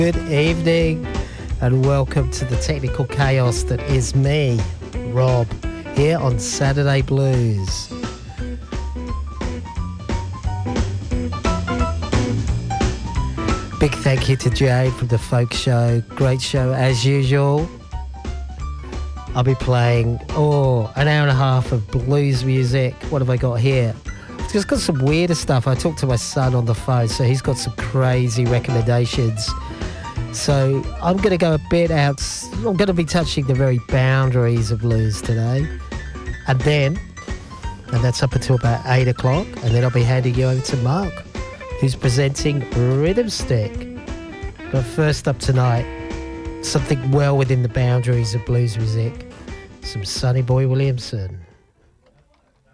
Good evening and welcome to the technical chaos that is me, Rob, here on Saturday Blues. Big thank you to Jade from the Folk Show. Great show as usual. I'll be playing, an hour and a half of blues music. What have I got here? I've just got some weirder stuff. I talked to my son on the phone, so he's got some crazy recommendations. So I'm going to go a bit out. I'm going to be touching the very boundaries of blues today. And that's up until about 8 o'clock. And then I'll be handing you over to Mark, who's presenting Rhythm Stick. But first up tonight, something well within the boundaries of blues music, some Sonny Boy Williamson.